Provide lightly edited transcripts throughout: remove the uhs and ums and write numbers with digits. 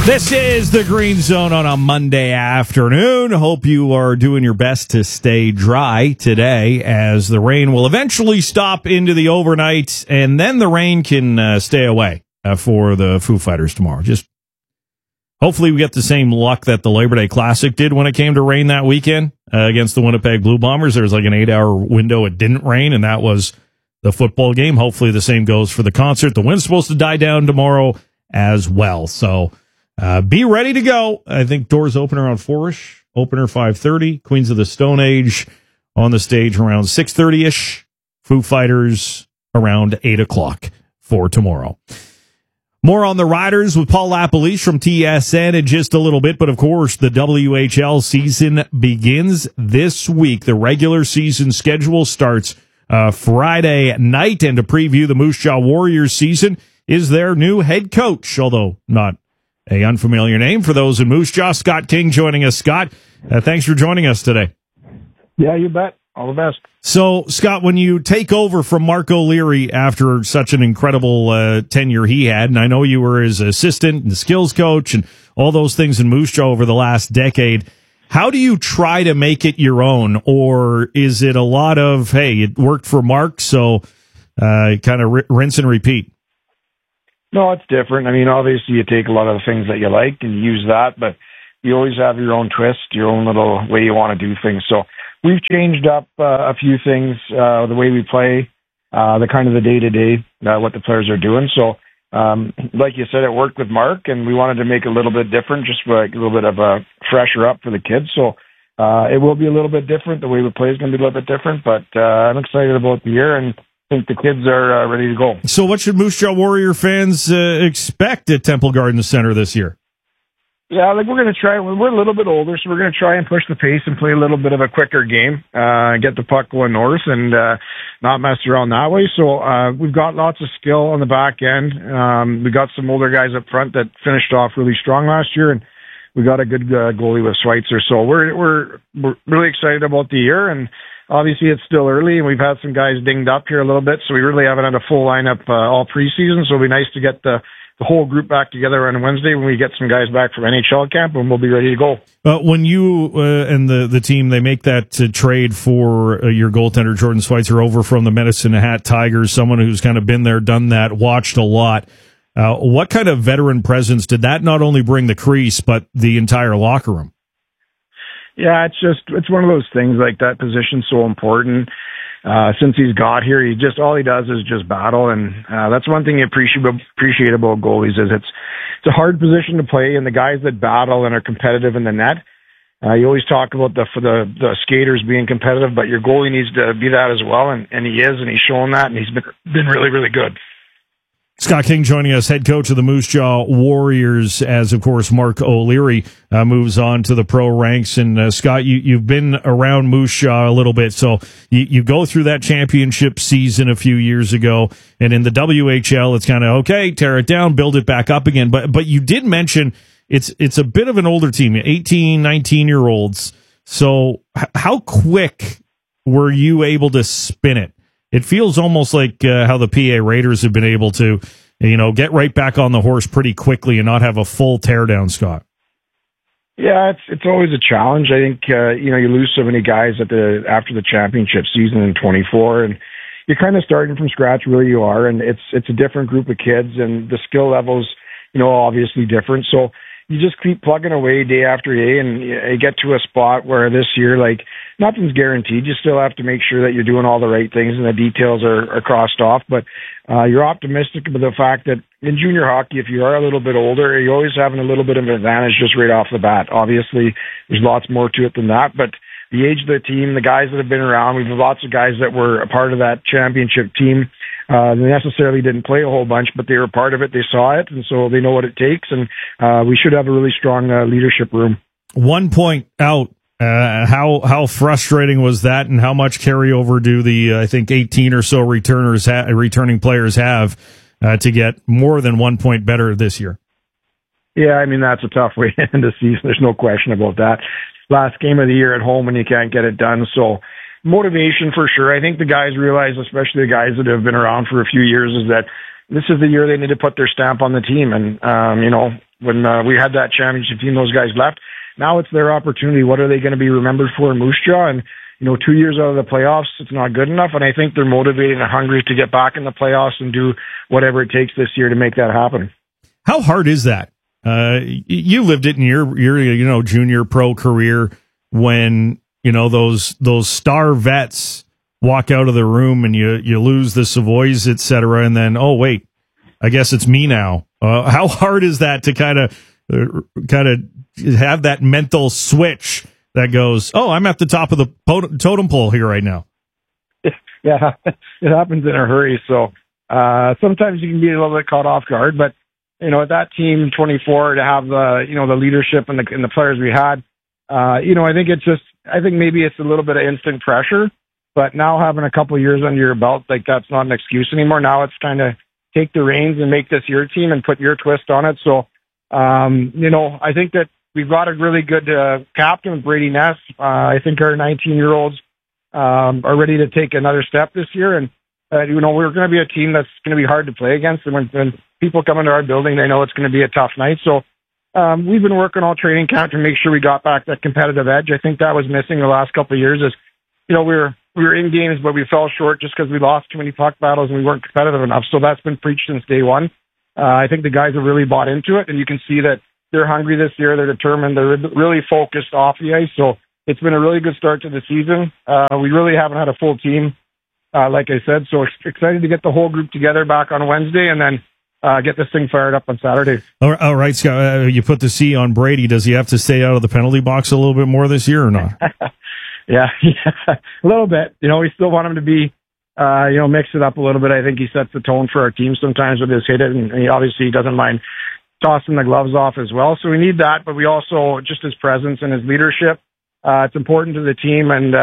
This is the Green Zone on a Monday afternoon. Hope you are doing your best to stay dry today, as the rain will eventually stop into the overnight, and then the rain can stay away for the Foo Fighters tomorrow. Just hopefully we get the same luck that the Labor Day Classic did when it came to rain that weekend against the Winnipeg Blue Bombers. There was like an 8-hour window it didn't rain, and that was the football game. Hopefully the same goes for the concert. The wind's supposed to die down tomorrow as well, so be ready to go. I think doors open around 4-ish, opener 5:30. Queens of the Stone Age on the stage around 6:30-ish. Foo Fighters around 8 o'clock for tomorrow. More on the Riders with Paul Lapalisse from TSN in just a little bit. But, of course, the WHL season begins this week. The regular season schedule starts Friday night. And to preview the Moose Jaw Warriors season is their new head coach, although not a unfamiliar name for those in Moose Jaw. Scott King joining us. Scott, thanks for joining us today. Yeah, you bet. All the best. So, Scott, when you take over from Mark O'Leary after such an incredible tenure he had, and I know you were his assistant and skills coach and all those things in Moose Jaw over the last decade, how do you try to make it your own? Or is it a lot of, hey, it worked for Mark, so kind of rinse and repeat? No, it's different. I mean, obviously you take a lot of the things that you like and use that, but you always have your own twist, your own little way you want to do things. So we've changed up a few things, the way we play, the kind of the day-to-day, what the players are doing. So, like you said, it worked with Mark, and we wanted to make it a little bit different, just like a little bit of a fresher up for the kids. So it will be a little bit different. The way we play is going to be a little bit different, but I'm excited about the year, and think the kids are ready to go. So what should Moose Jaw Warrior fans expect at Temple Garden Center this year? Yeah, like we're going to try. We're a little bit older, so we're going to try and push the pace and play a little bit of a quicker game, get the puck going north and not mess around that way. So we've got lots of skill on the back end. We got some older guys up front that finished off really strong last year, and we got a good goalie with Schweitzer. So we're really excited about the year, and obviously it's still early, and we've had some guys dinged up here a little bit, so we really haven't had a full lineup all preseason. So it'll be nice to get the whole group back together on Wednesday when we get some guys back from NHL camp, and we'll be ready to go. When you and the team, they make that trade for your goaltender, Jordan Schweitzer, over from the Medicine Hat Tigers, someone who's kind of been there, done that, watched a lot. What kind of veteran presence did that not only bring the crease, but the entire locker room? Yeah, it's one of those things, like that position's so important. Since he's got here, all he does is just battle, and that's one thing you appreciate about goalies is it's a hard position to play, and the guys that battle and are competitive in the net. You always talk about the skaters being competitive, but your goalie needs to be that as well, and he is, and he's shown that, and he's been really, really good. Scott King joining us, head coach of the Moose Jaw Warriors, as, of course, Mark O'Leary moves on to the pro ranks. And, Scott, you've been around Moose Jaw a little bit, so you go through that championship season a few years ago, and in the WHL, it's kind of, okay, tear it down, build it back up again. But you did mention it's a bit of an older team, 18, 19-year-olds. So how quick were you able to spin it? It feels almost like how the PA Raiders have been able to, get right back on the horse pretty quickly and not have a full teardown, Scott. Yeah, it's always a challenge. I think you lose so many guys after the championship season in 24, and you're kind of starting from scratch where you are, and it's a different group of kids, and the skill levels, obviously different. So you just keep plugging away day after day, and you get to a spot where this year, like, nothing's guaranteed. You still have to make sure that you're doing all the right things and the details are crossed off. But you're optimistic about the fact that in junior hockey, if you are a little bit older, you're always having a little bit of an advantage just right off the bat. Obviously, there's lots more to it than that. But the age of the team, the guys that have been around, we've lots of guys that were a part of that championship team. They necessarily didn't play a whole bunch, but they were part of it. They saw it, and so they know what it takes. And we should have a really strong leadership room. 1 point out. How frustrating was that, and how much carryover do the I think 18 or so returning players have to get more than 1 point better this year? Yeah, I mean, that's a tough way to end the season. There's no question about that. Last game of the year at home and you can't get it done. So motivation for sure. I think the guys realize, especially the guys that have been around for a few years, is that this is the year they need to put their stamp on the team. And, when we had that championship team, those guys left. Now it's their opportunity. What are they going to be remembered for in Moose Jaw? And, 2 years out of the playoffs, it's not good enough. And I think they're motivated and hungry to get back in the playoffs and do whatever it takes this year to make that happen. How hard is that? You lived it in your junior pro career when, those star vets walk out of the room and you lose the Savoys, et cetera. And then, oh, wait, I guess it's me now. How hard is that to kind of have that mental switch that goes, oh, I'm at the top of the totem pole here right now? Yeah, it happens in a hurry. So sometimes you can be a little bit caught off guard. But, at that team, 24, to have the leadership and the players we had, I think maybe it's a little bit of instant pressure. But now having a couple of years under your belt, that's not an excuse anymore. Now it's kind of take the reins and make this your team and put your twist on it. So, I think that we've got a really good captain, Brady Ness. I think our 19-year-olds are ready to take another step this year. And, we're going to be a team that's going to be hard to play against. And when people come into our building, they know it's going to be a tough night. So we've been working all training camp to make sure we got back that competitive edge. I think that was missing the last couple of years is, we were in games, but we fell short just because we lost too many puck battles and we weren't competitive enough. So that's been preached since day one. I think the guys have really bought into it, and you can see that they're hungry this year. They're determined. They're really focused off the ice. So it's been a really good start to the season. We really haven't had a full team, like I said. So excited to get the whole group together back on Wednesday and then get this thing fired up on Saturday. All right, Scott, you put the C on Brady. Does he have to stay out of the penalty box a little bit more this year or not? Yeah, a little bit. We still want him to be, mix it up a little bit. I think he sets the tone for our team sometimes with his hit it, and he doesn't mind tossing the gloves off as well. So we need that, but we also, just his presence and his leadership, it's important to the team. And,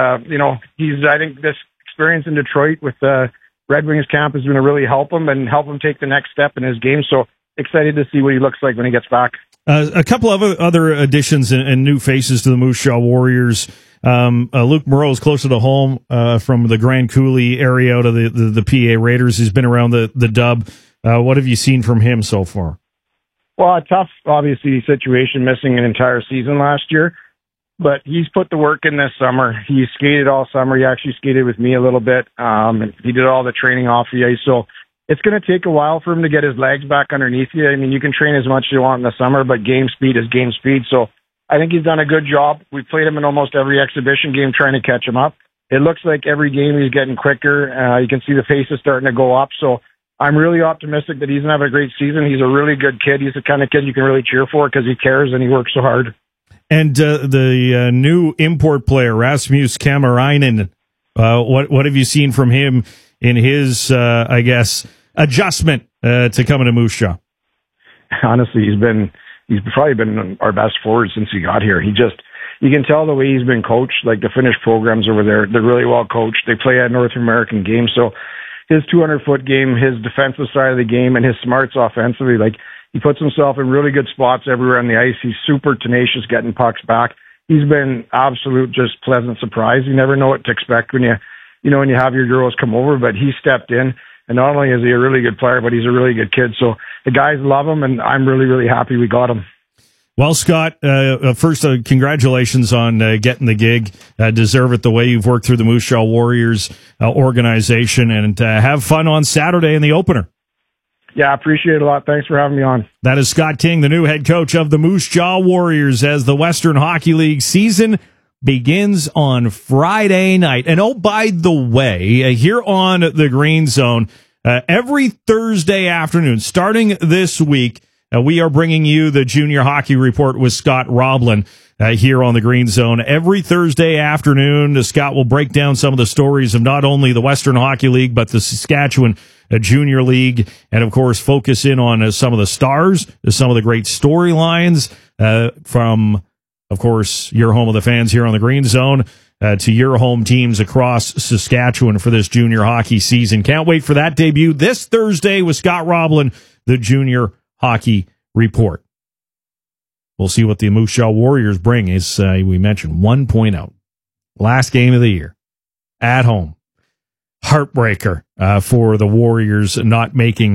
I think this experience in Detroit with the Red Wings camp is going to really help him take the next step in his game. So excited to see what he looks like when he gets back. A couple of other additions and new faces to the Moose Jaw Warriors. Luke Moreau is closer to home from the Grand Coulee area out of the PA Raiders. He's been around the dub. What have you seen from him so far? Well, a tough, obviously, situation, missing an entire season last year. But he's put the work in this summer. He skated all summer. He actually skated with me a little bit. And he did all the training off the ice. So it's going to take a while for him to get his legs back underneath you. I mean, you can train as much as you want in the summer, but game speed is game speed. So I think he's done a good job. We played him in almost every exhibition game trying to catch him up. It looks like every game he's getting quicker. You can see the faces starting to go up. So I'm really optimistic that he's going to have a great season. He's a really good kid. He's the kind of kid you can really cheer for because he cares and he works so hard. And the new import player, Rasmus Kamarainen, what have you seen from him in his, adjustment to coming to Moose Jaw? Honestly, he's probably been our best forward since he got here. You can tell the way he's been coached, like the Finnish programs over there, they're really well coached. They play at North American games. So his 200-foot game, his defensive side of the game, and his smarts offensively, he puts himself in really good spots everywhere on the ice. He's super tenacious getting pucks back. He's been absolute just pleasant surprise. You never know what to expect when you have your girls come over, but he stepped in. And not only is he a really good player, but he's a really good kid. So the guys love him, and I'm really, really happy we got him. Well, Scott, first, congratulations on getting the gig. Deserve it the way you've worked through the Moose Jaw Warriors organization, and have fun on Saturday in the opener. Yeah, I appreciate it a lot. Thanks for having me on. That is Scott King, the new head coach of the Moose Jaw Warriors, as the Western Hockey League season begins on Friday night. And oh, by the way, here on the Green Zone, every Thursday afternoon, starting this week, we are bringing you the Junior Hockey Report with Scott Roblin here on the Green Zone. Every Thursday afternoon, Scott will break down some of the stories of not only the Western Hockey League, but the Saskatchewan Junior League, and of course focus in on some of the stars, some of the great storylines from, of course, your home of the fans here on the Green Zone to your home teams across Saskatchewan for this junior hockey season. Can't wait for that debut this Thursday with Scott Roblin, the Junior Hockey Report. We'll see what the Moose Jaw Warriors bring. As we mentioned, 1 point out. Last game of the year. At home. Heartbreaker for the Warriors not making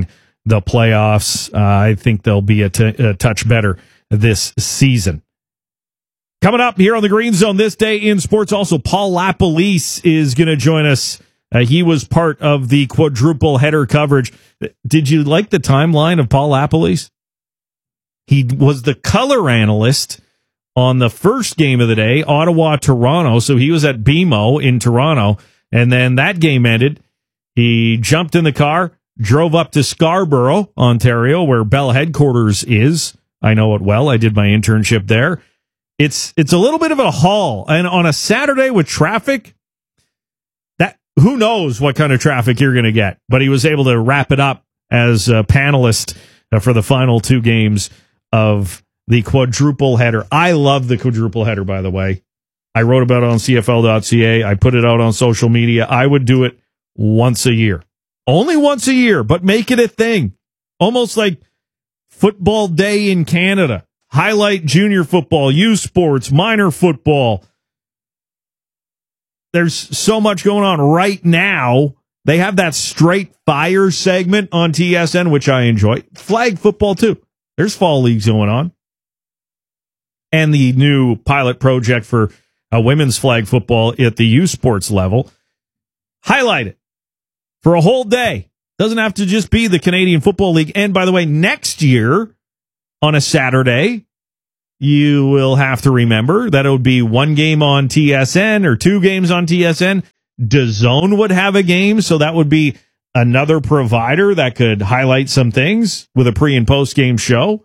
the playoffs. I think they'll be a touch better this season. Coming up here on the Green Zone this day in sports, also Paul LaPolice is going to join us. He was part of the quadruple header coverage. Did you like the timeline of Paul LaPolice? He was the color analyst on the first game of the day, Ottawa-Toronto. So he was at BMO in Toronto, and then that game ended. He jumped in the car, drove up to Scarborough, Ontario, where Bell headquarters is. I know it well. I did my internship there. It's a little bit of a haul, and on a Saturday with traffic, that who knows what kind of traffic you're going to get. But he was able to wrap it up as a panelist for the final two games of the quadruple header. I love the quadruple header, by the way. I wrote about it on CFL.ca. I put it out on social media. I would do it once a year. Only once a year, but make it a thing. Almost like football day in Canada. Highlight junior football, youth sports, minor football. There's so much going on right now. They have that straight fire segment on TSN, which I enjoy. Flag football, too. There's fall leagues going on. And the new pilot project for women's flag football at the youth sports level. Highlight it for a whole day. Doesn't have to just be the Canadian Football League. And by the way, next year on a Saturday, you will have to remember that it would be one game on TSN or two games on TSN. DAZN would have a game, so that would be another provider that could highlight some things with a pre- and post-game show.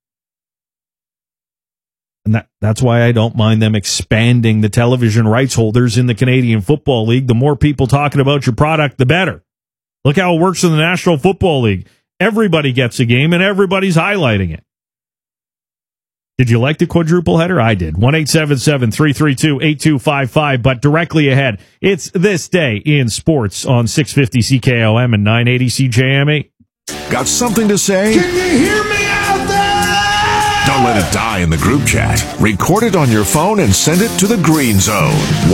And that's why I don't mind them expanding the television rights holders in the Canadian Football League. The more people talking about your product, the better. Look how it works in the National Football League. Everybody gets a game, and everybody's highlighting it. Did you like the quadruple header? I did. 1-877-332-8255. But directly ahead, it's This Day in Sports on 650 CKOM and 980 CJME. Got something to say? Can you hear me out there? Don't let it die in the group chat. Record it on your phone and send it to the Green Zone.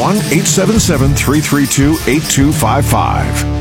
1-877-332-8255.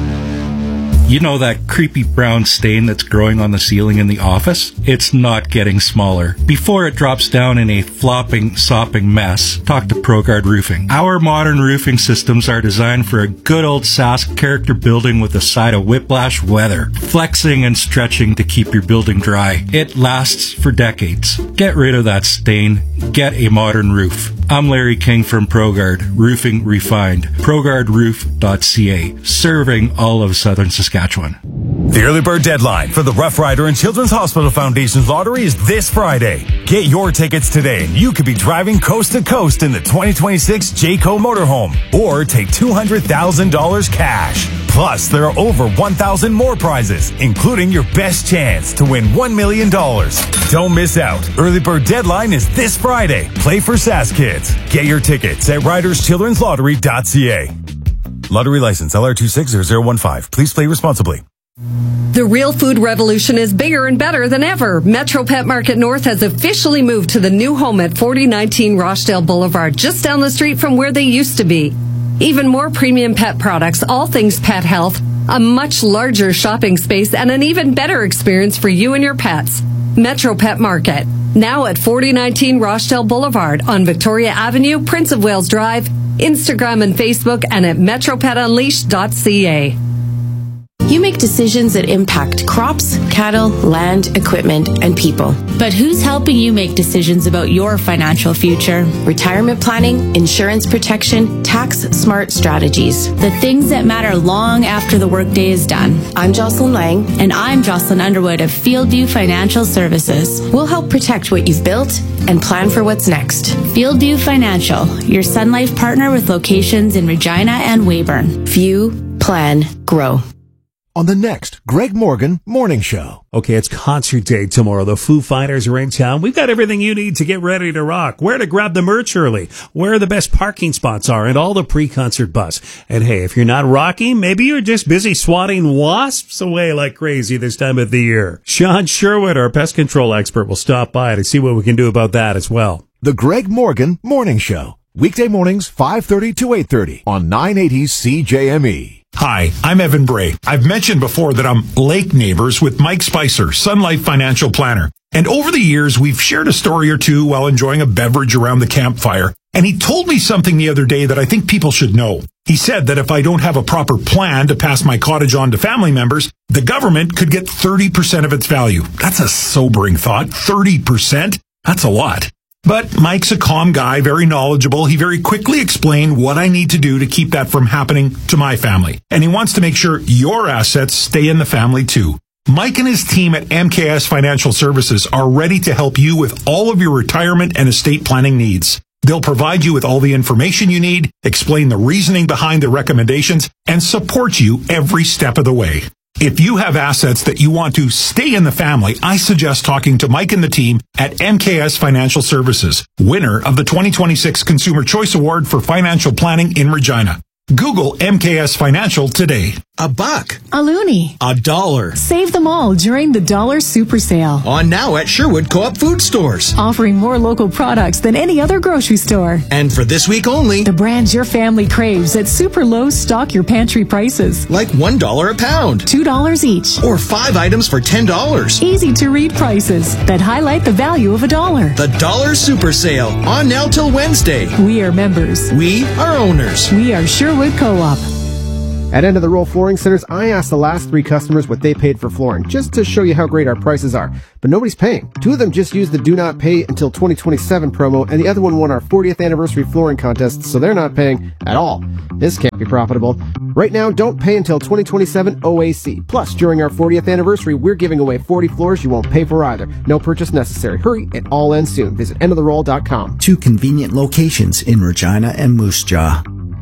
You know that creepy brown stain that's growing on the ceiling in the office? It's not getting smaller. Before it drops down in a flopping, sopping mess, talk to ProGuard Roofing. Our modern roofing systems are designed for a good old Sask character building with a side of whiplash weather, flexing and stretching to keep your building dry. It lasts for decades. Get rid of that stain. Get a modern roof. I'm Larry King from ProGuard Roofing Refined. ProGuardRoof.ca, serving all of southern Saskatchewan. The early bird deadline for the Rough Rider and Children's Hospital Foundation's lottery is this Friday. Get your tickets today and you could be driving coast to coast in the 2026 Jayco motorhome or take $200,000 cash. Plus, there are over 1,000 more prizes, including your best chance to win $1 million. Don't miss out. Early bird deadline is this Friday. Play for SAS Kids. Get your tickets at riderschildrenslottery.ca. Lottery license LR260015. Please play responsibly. The real food revolution is bigger and better than ever. Metro Pet Market North has officially moved to the new home at 4019 Rochdale Boulevard, just down the street from where they used to be. Even more premium pet products, all things pet health, a much larger shopping space, and an even better experience for you and your pets. Metro Pet Market, now at 4019 Rochdale Boulevard on Victoria Avenue, Prince of Wales Drive, Instagram and Facebook, and at metropetunleashed.ca. You make decisions that impact crops, cattle, land, equipment, and people. But who's helping you make decisions about your financial future? Retirement planning, insurance protection, tax-smart strategies. The things that matter long after the workday is done. I'm Jocelyn Lang. And I'm Jocelyn Underwood of Fieldview Financial Services. We'll help protect what you've built and plan for what's next. Fieldview Financial, your Sun Life partner with locations in Regina and Weyburn. View, plan, grow. On the next Greg Morgan Morning Show. Okay, it's concert day tomorrow. The Foo Fighters are in town. We've got everything you need to get ready to rock. Where to grab the merch early, where the best parking spots are, and all the pre-concert buzz. And hey, if you're not rocking, maybe you're just busy swatting wasps away like crazy this time of the year. Sean Sherwood, our pest control expert, will stop by to see what we can do about that as well. The Greg Morgan Morning Show. Weekday mornings, 5:30 to 8:30 on 980 CJME. Hi, I'm Evan Bray. I've mentioned before that I'm lake neighbors with Mike Spicer, Sun Life Financial Planner. And over the years, we've shared a story or two while enjoying a beverage around the campfire. And he told me something the other day that I think people should know. He said that if I don't have a proper plan to pass my cottage on to family members, the government could get 30% of its value. That's a sobering thought. 30%? That's a lot. But Mike's a calm guy, very knowledgeable. He very quickly explained what I need to do to keep that from happening to my family. And he wants to make sure your assets stay in the family too. Mike and his team at MKS Financial Services are ready to help you with all of your retirement and estate planning needs. They'll provide you with all the information you need, explain the reasoning behind the recommendations, and support you every step of the way. If you have assets that you want to stay in the family, I suggest talking to Mike and the team at MKS Financial Services, winner of the 2026 Consumer Choice Award for Financial Planning in Regina. Google MKS Financial today. $1, a loonie, $1. Save them all during the Dollar Super Sale. On now at Sherwood Co-op Food Stores. Offering more local products than any other grocery store. And for this week only, the brands your family craves at super low stock your pantry prices. Like $1 a pound. $2 each. Or 5 items for $10. Easy to read prices that highlight the value of $1. The Dollar Super Sale. On now till Wednesday. We are members. We are owners. We are Sherwood Co-op. At End of the Roll Flooring Centers, I asked the last 3 customers what they paid for flooring, just to show you how great our prices are. But nobody's paying. 2 of them just used the Do Not Pay Until 2027 promo, and the other one won our 40th anniversary flooring contest, so they're not paying at all. This can't be profitable. Right now, don't pay until 2027 OAC. Plus, during our 40th anniversary, we're giving away 40 floors you won't pay for either. No purchase necessary. Hurry, it all ends soon. Visit endoftheroll.com. 2 convenient locations in Regina and Moose Jaw.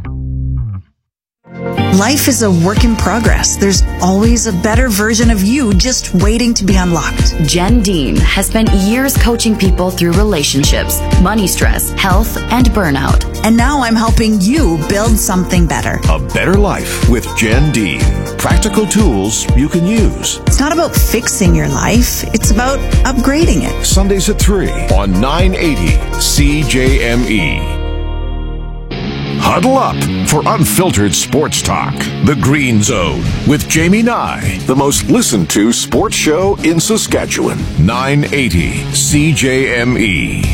Life is a work in progress. There's always a better version of you just waiting to be unlocked. Jen Dean has spent years coaching people through relationships, money stress, health, and burnout. And now I'm helping you build something better. A better life with Jen Dean. Practical tools you can use. It's not about fixing your life. It's about upgrading it. Sundays at 3 on 980 CJME. Huddle up for unfiltered sports talk. The Green Zone with Jamie Nye, the most listened to sports show in Saskatchewan. 980 CJME.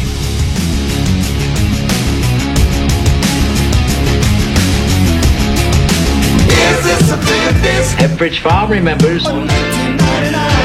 Is this a business? Pepperidge Farm remembers.